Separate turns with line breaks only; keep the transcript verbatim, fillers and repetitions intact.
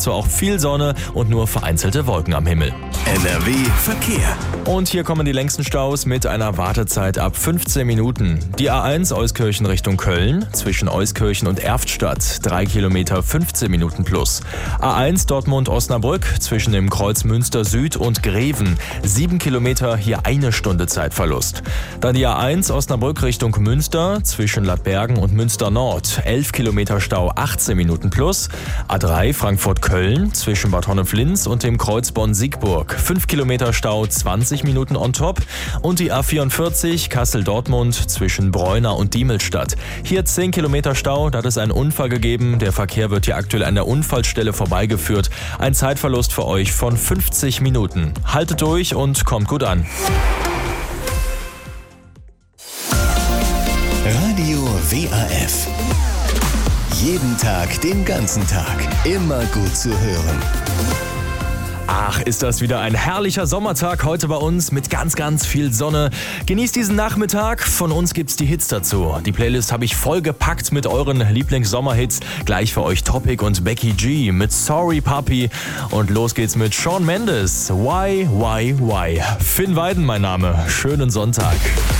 So auch viel Sonne und nur vereinzelte Wolken am Himmel.
N R W Verkehr.
Und hier kommen die längsten Staus mit einer Wartezeit ab fünfzehn Minuten. Die A eins Euskirchen Richtung Köln, zwischen Euskirchen und Erftstadt, drei Kilometer fünfzehn Minuten plus. A eins Dortmund-Osnabrück, zwischen dem Kreuz Münster Süd und Greven, sieben Kilometer, hier eine Stunde Zeitverlust. Dann die A eins Osnabrück Richtung Münster, zwischen Lattbergen und Münster Nord, elf Kilometer Stau, achtzehn Minuten plus. A drei Frankfurt-Köln, zwischen Bad Honnef-Linz und dem Kreuz Bonn-Siegburg, fünf Kilometer Stau, zwanzig Minuten on top. Und die A vierundvierzig Kassel-Dortmund zwischen Breuna und Diemelstadt. Hier zehn Kilometer Stau, da hat es einen Unfall gegeben. Der Verkehr wird hier aktuell an der Unfallstelle vorbeigeführt. Ein Zeitverlust für euch von fünfzig Minuten. Haltet durch und kommt gut an.
Radio W A F. Jeden Tag, den ganzen Tag. Immer gut zu hören.
Ach, ist das wieder ein herrlicher Sommertag heute bei uns mit ganz, ganz viel Sonne. Genießt diesen Nachmittag. Von uns gibt's die Hits dazu. Die Playlist habe ich vollgepackt mit euren Lieblings-Sommerhits. Gleich für euch Topic und Becky G mit Sorry Puppy. Und los geht's mit Shawn Mendes. Why, why, why? Finn Weiden mein Name. Schönen Sonntag.